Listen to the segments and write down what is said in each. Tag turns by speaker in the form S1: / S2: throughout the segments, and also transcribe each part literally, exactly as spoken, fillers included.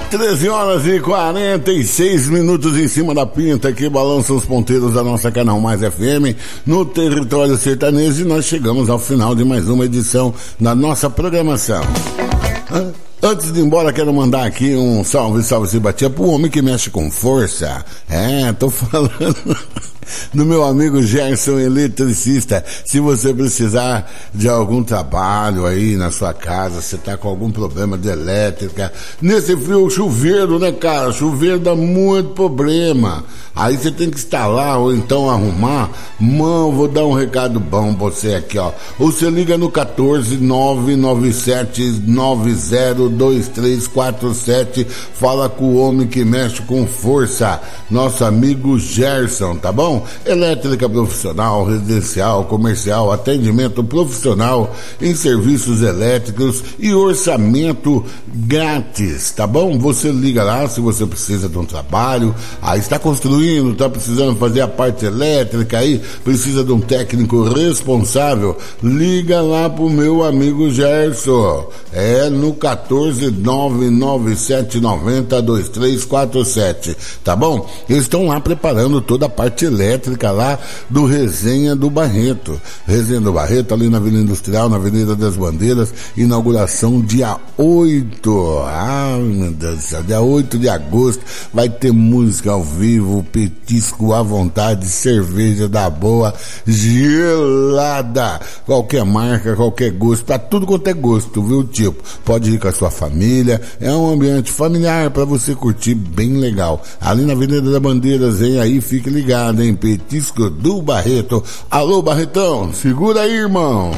S1: treze horas e quarenta e seis minutos em cima da pinta que balançam os ponteiros da nossa Canal Mais F M no território sertanejo, e nós chegamos ao final de mais uma edição da nossa programação. Antes de ir embora, quero mandar aqui um salve, salve, simpatia pro homem que mexe com força. É, tô falando do meu amigo Gerson, eletricista. Se você precisar de algum trabalho aí na sua casa, você tá com algum problema de elétrica, nesse frio, chuveiro, né, cara? Chuveiro dá muito problema. Aí você tem que instalar ou então arrumar. Mano, vou dar um recado bom pra você aqui, ó. Ou você liga no quatorze, nove nove sete, nove zero dois três quatro sete, fala com o homem que mexe com força, nosso amigo Gerson, tá bom? Elétrica profissional, residencial, comercial, atendimento profissional em serviços elétricos e orçamento grátis, tá bom? Você liga lá se você precisa de um trabalho, aí está construindo, está precisando fazer a parte elétrica aí, precisa de um técnico responsável, liga lá pro meu amigo Gerson, é no quatorze, nove nove sete, noventa, vinte e três quarenta e sete, tá bom? Eles estão lá preparando toda a parte elétrica lá do Resenha do Barreto. Resenha do Barreto, ali na Avenida Industrial, na Avenida das Bandeiras, inauguração dia oito. Ah, meu Deus do céu, dia oito de agosto, vai ter música ao vivo, petisco à vontade, cerveja da boa, gelada, qualquer marca, qualquer gosto, pra tudo quanto é gosto, viu, tipo? Pode ir com a sua família, é um ambiente familiar pra você curtir, bem legal. Ali na Avenida das Bandeiras, vem aí, fique ligado, hein? Petisco do Barreto. Alô, Barretão, segura aí, irmão.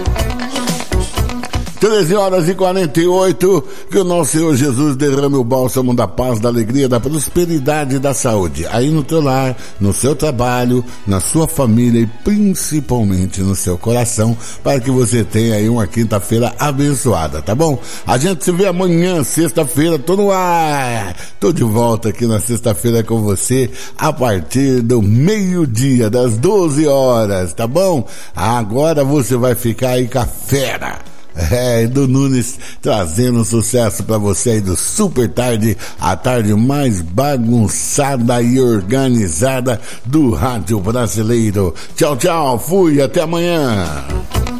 S1: treze horas e quarenta e oito, que o nosso Senhor Jesus derrame o bálsamo da paz, da alegria, da prosperidade e da saúde, aí no teu lar, no seu trabalho, na sua família e principalmente no seu coração, para que você tenha aí uma quinta-feira abençoada, tá bom? A gente se vê amanhã, sexta-feira, tô no ar, tô de volta aqui na sexta-feira com você, a partir do meio-dia, das doze horas, tá bom? Agora você vai ficar aí com a fera. É, do Nunes trazendo sucesso pra você aí do Super Tarde, a tarde mais bagunçada e organizada do rádio brasileiro. Tchau, tchau, fui, até amanhã.